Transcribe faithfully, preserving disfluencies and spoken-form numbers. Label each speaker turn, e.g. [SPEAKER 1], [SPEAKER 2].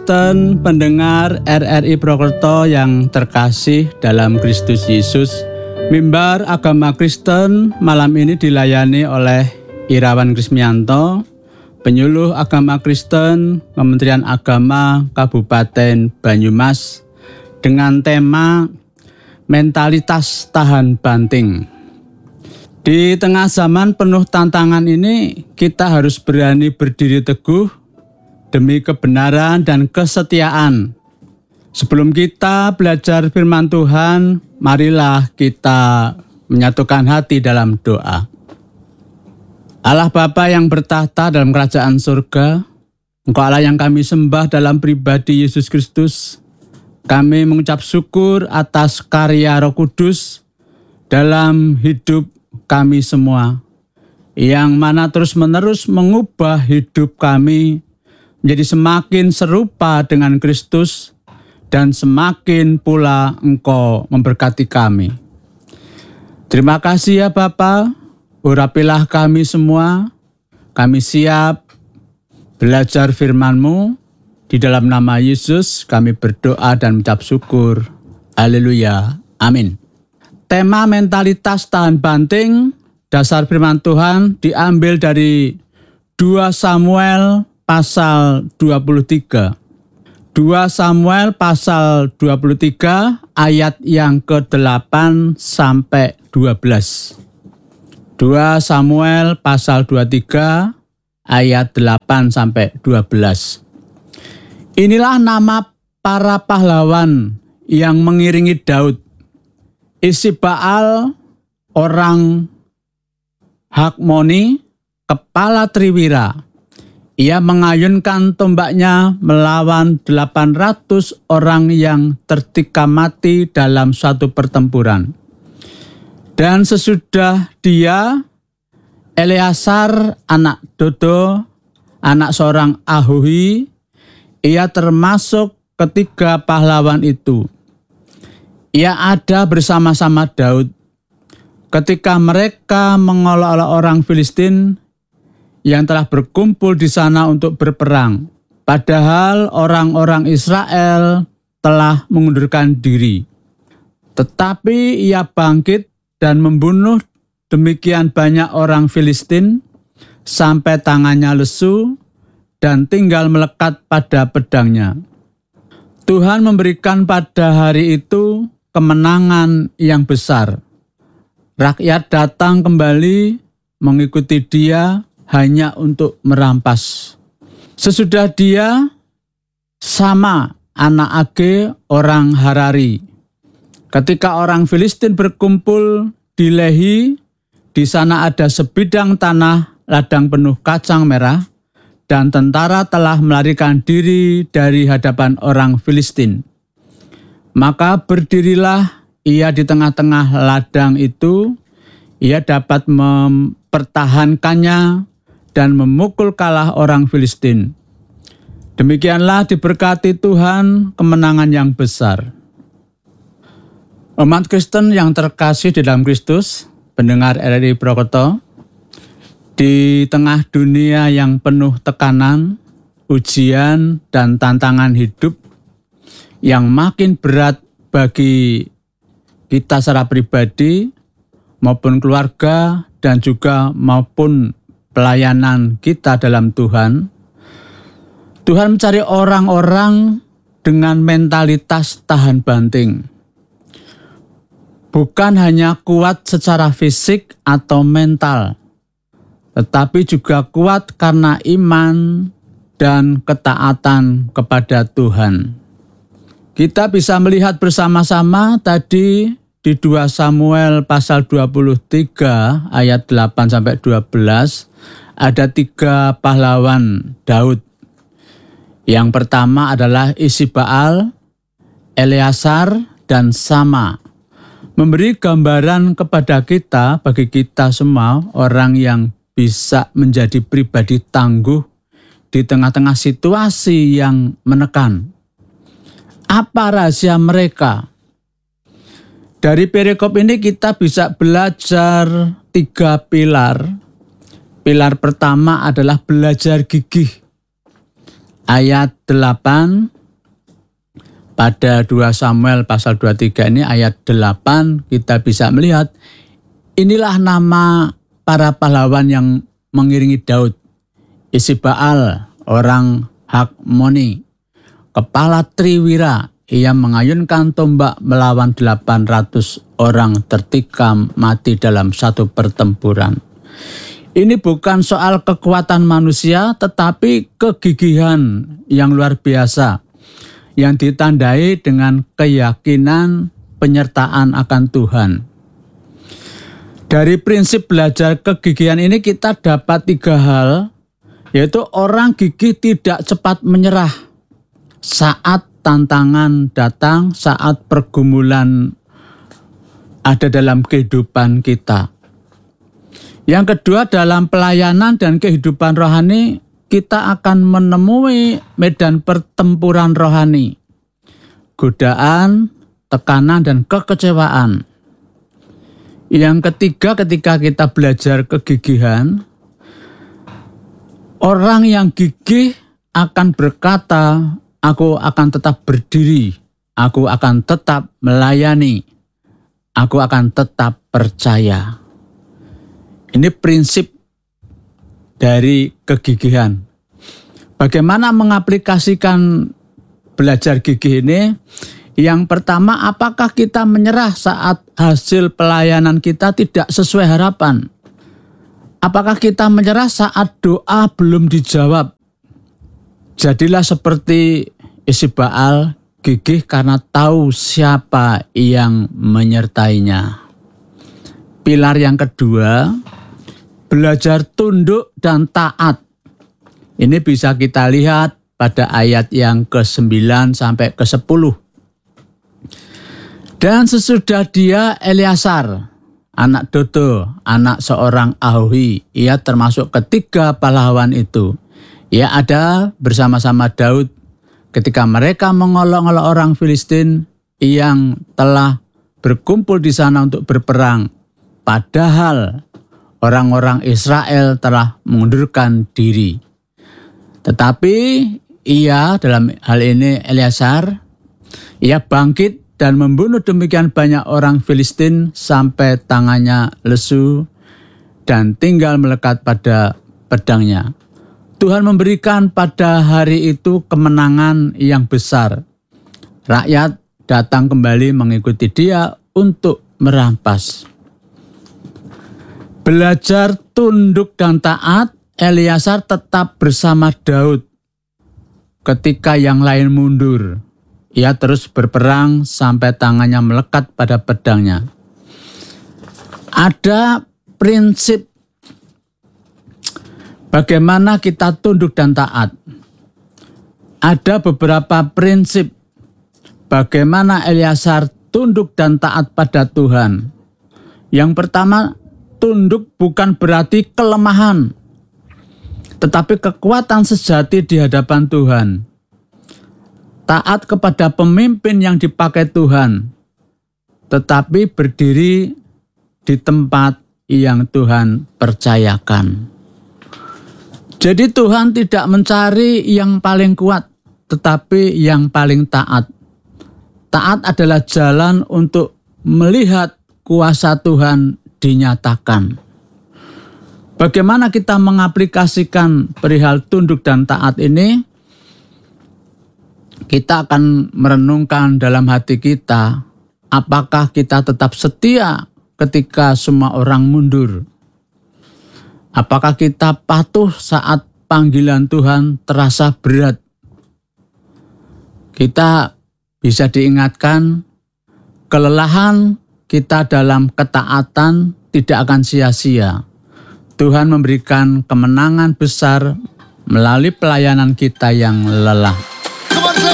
[SPEAKER 1] Kristen, pendengar R R I Prokerto yang terkasih dalam Kristus Yesus, Mimbar Agama Kristen malam ini dilayani oleh Irawan Krismianto, Penyuluh Agama Kristen, Kementerian Agama Kabupaten Banyumas, dengan tema Mentalitas Tahan Banting. Di tengah zaman penuh tantangan ini, kita harus berani berdiri teguh demi kebenaran dan kesetiaan. Sebelum kita belajar firman Tuhan, marilah kita menyatukan hati dalam doa. Allah Bapa yang bertahta dalam kerajaan surga, Engkau Allah yang kami sembah dalam pribadi Yesus Kristus. Kami mengucap syukur atas karya Roh Kudus dalam hidup kami semua, yang mana terus-menerus mengubah hidup kami menjadi semakin serupa dengan Kristus dan semakin pula Engkau memberkati kami. Terima kasih ya Bapa, urapilah kami semua, kami siap belajar firman-Mu. Di dalam nama Yesus kami berdoa dan mengucap syukur. Haleluya. Amin. Tema mentalitas tahan banting, dasar firman Tuhan diambil dari dua Samuel pasal dua puluh tiga. dua Samuel pasal dua puluh tiga ayat yang ke-delapan sampai dua belas. dua Samuel pasal dua puluh tiga ayat delapan sampai dua belas. Inilah nama para pahlawan yang mengiringi Daud. Isbaal orang Hakmoni, kepala Triwira. Ia mengayunkan tombaknya melawan delapan ratus orang yang tertikam mati dalam suatu pertempuran. Dan sesudah dia, Eleasar anak Dodo, anak seorang Ahohi, ia termasuk ketiga pahlawan itu. Ia ada bersama-sama Daud ketika mereka mengolok-olok orang Filistin yang telah berkumpul di sana untuk berperang. Padahal orang-orang Israel telah mengundurkan diri. Tetapi ia bangkit dan membunuh demikian banyak orang Filistin sampai tangannya lesu dan tinggal melekat pada pedangnya. Tuhan memberikan pada hari itu kemenangan yang besar. Rakyat datang kembali mengikuti dia hanya untuk merampas. Sesudah dia, Sama anak Age orang Harari. Ketika orang Filistin berkumpul di Lehi, di sana ada sebidang tanah ladang penuh kacang merah, dan tentara telah melarikan diri dari hadapan orang Filistin. Maka berdirilah ia di tengah-tengah ladang itu, ia dapat mempertahankannya dan memukul kalah orang Filistin. Demikianlah diberkati Tuhan kemenangan yang besar. Umat Kristen yang terkasih di dalam Kristus, pendengar R R I Prokerto, di tengah dunia yang penuh tekanan, ujian, dan tantangan hidup yang makin berat bagi kita secara pribadi maupun keluarga dan juga maupun pelayanan kita dalam Tuhan, Tuhan mencari orang-orang dengan mentalitas tahan banting. Bukan hanya kuat secara fisik atau mental, tetapi juga kuat karena iman dan ketaatan kepada Tuhan. Kita bisa melihat bersama-sama tadi di dua Samuel pasal dua puluh tiga ayat delapan sampai dua belas ada tiga pahlawan Daud. Yang pertama adalah Isbaal, Eleasar, dan Sama. Memberi gambaran kepada kita, bagi kita semua, orang yang bisa menjadi pribadi tangguh di tengah-tengah situasi yang menekan. Apa rahasia mereka? Dari perikop ini kita bisa belajar tiga pilar. Pilar pertama adalah belajar gigih. Ayat delapan, pada dua Samuel pasal dua puluh tiga ini ayat delapan kita bisa melihat inilah nama para pahlawan yang mengiringi Daud. Isbaal, orang Hakmoni, kepala Triwira, ia mengayunkan tombak melawan delapan ratus orang tertikam mati dalam satu pertempuran. Ini bukan soal kekuatan manusia, tetapi kegigihan yang luar biasa yang ditandai dengan keyakinan penyertaan akan Tuhan. Dari prinsip belajar kegigihan ini kita dapat tiga hal, yaitu orang gigih tidak cepat menyerah saat tantangan datang, saat pergumulan ada dalam kehidupan kita. Yang kedua, dalam pelayanan dan kehidupan rohani, kita akan menemui medan pertempuran rohani, godaan, tekanan, dan kekecewaan. Yang ketiga, ketika kita belajar kegigihan, orang yang gigih akan berkata, aku akan tetap berdiri, aku akan tetap melayani, aku akan tetap percaya. Ini prinsip dari kegigihan. Bagaimana mengaplikasikan belajar gigih ini? Yang pertama, apakah kita menyerah saat hasil pelayanan kita tidak sesuai harapan? Apakah kita menyerah saat doa belum dijawab? Jadilah seperti Isbaal, gigih karena tahu siapa yang menyertainya. Pilar yang kedua, belajar tunduk dan taat. Ini bisa kita lihat pada ayat yang kesembilan sampai ke sepuluh. Dan sesudah dia Eleazar, anak Dodo, anak seorang Ahohi, ia termasuk ketiga pahlawan itu. Ia ada bersama-sama Daud ketika mereka mengolok-olok orang Filistin yang telah berkumpul di sana untuk berperang. Padahal orang-orang Israel telah mengundurkan diri. Tetapi ia, dalam hal ini Eleazar, ia bangkit dan membunuh demikian banyak orang Filistin sampai tangannya lesu dan tinggal melekat pada pedangnya. Tuhan memberikan pada hari itu kemenangan yang besar. Rakyat datang kembali mengikuti dia untuk merampas. Belajar tunduk dan taat, Eleazar tetap bersama Daud. Ketika yang lain mundur, ia terus berperang sampai tangannya melekat pada pedangnya. Ada prinsip bagaimana kita tunduk dan taat. Ada beberapa prinsip bagaimana Eleazar tunduk dan taat pada Tuhan. Yang pertama, tunduk bukan berarti kelemahan, tetapi kekuatan sejati di hadapan Tuhan. Taat kepada pemimpin yang dipakai Tuhan, tetapi berdiri di tempat yang Tuhan percayakan. Jadi Tuhan tidak mencari yang paling kuat, tetapi yang paling taat. Taat adalah jalan untuk melihat kuasa Tuhan dinyatakan. Bagaimana kita mengaplikasikan perihal tunduk dan taat ini? Kita akan merenungkan dalam hati kita, apakah kita tetap setia ketika semua orang mundur? Apakah kita patuh saat panggilan Tuhan terasa berat? Kita bisa diingatkan, kelelahan kita dalam ketaatan tidak akan sia-sia. Tuhan memberikan kemenangan besar melalui pelayanan kita yang lelah.